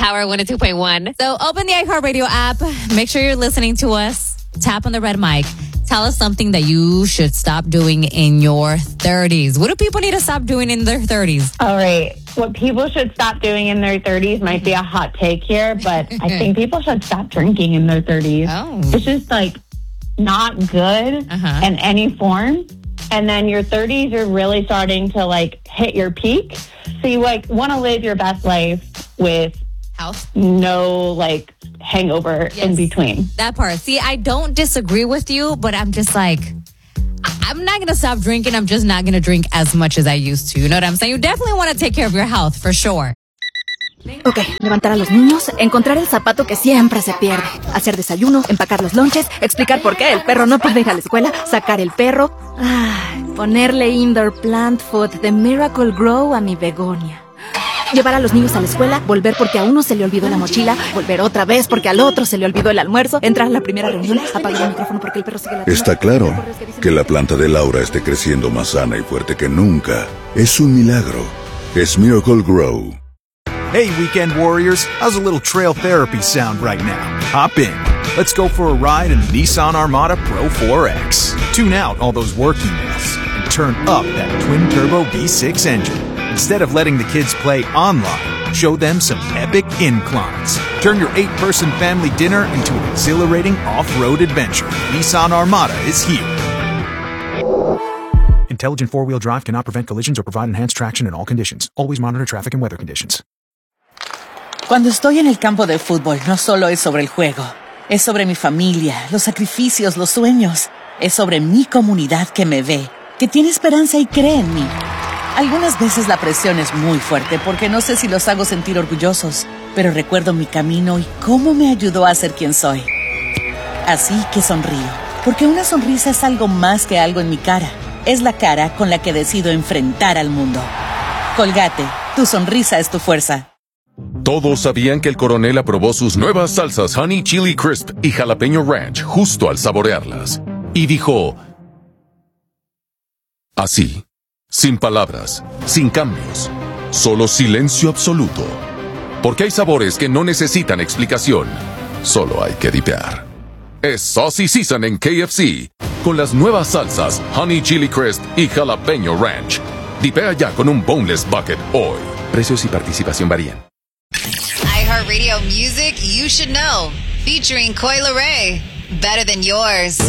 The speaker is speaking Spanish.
Power 102.1. So open the iHeartRadio app. Make sure you're listening to us. Tap on the red mic. Tell us something that you should stop doing in your 30s. What do people need to stop doing in their 30s? All right. What people should stop doing in their 30s might be a hot take here, but I think people should stop drinking in their 30s. Oh. It's just like not good in any form. And then your 30s, you're really starting to like hit your peak. So you like want to live your best life with Health. No like hangover in between. That part. See, I don't disagree with you, but I'm just like, I'm not going to stop drinking. I'm just not going to drink as much as I used to. You know what I'm saying? You definitely want to take care of your health, for sure. Ok, levantar a los niños, encontrar el zapato que siempre se pierde, hacer desayuno, empacar los lonches, explicar por qué el perro no puede ir a la escuela, sacar el perro, ponerle indoor plant food de Miracle Grow a mi begonia. Llevar a los niños a la escuela, volver porque a uno se le olvidó la mochila, volver otra vez porque al otro se le olvidó el almuerzo, entrar a la primera reunión, apagar el micrófono porque el perro sigue la... Está claro que la planta de Laura esté creciendo más sana y fuerte que nunca. Es un milagro. Es Miracle Grow. Hey, weekend warriors, how's a little trail therapy sound right now? Hop in. Let's go for a ride in the Nissan Armada Pro 4X. Tune out all those work emails and turn up that twin-turbo V6 engine. Instead of letting the kids play online, show them some epic inclines. Turn your 8-person family dinner into an exhilarating off-road adventure. Nissan Armada is here. Intelligent four-wheel drive cannot prevent collisions or provide enhanced traction in all conditions. Always monitor traffic and weather conditions. Cuando estoy en el campo de fútbol, no solo es sobre el juego. Es sobre mi familia, los sacrificios, los sueños. Es sobre mi comunidad que me ve, que tiene esperanza y cree en mí. Algunas veces la presión es muy fuerte porque no sé si los hago sentir orgullosos, pero recuerdo mi camino y cómo me ayudó a ser quien soy. Así que sonrío, porque una sonrisa es algo más que algo en mi cara. Es la cara con la que decido enfrentar al mundo. Colgate, tu sonrisa es tu fuerza. Todos sabían que el coronel aprobó sus nuevas salsas Honey Chili Crisp y Jalapeño Ranch justo al saborearlas. Y dijo... así, sin palabras, sin cambios, solo silencio absoluto. Porque hay sabores que no necesitan explicación, solo hay que dipear. Es Saucy Season en KFC, con las nuevas salsas Honey Chili Crisp y Jalapeño Ranch. Dipea ya con un boneless bucket hoy. Precios y participación varían. iHeartRadio music you should know. Featuring Coi Leray. Better than yours.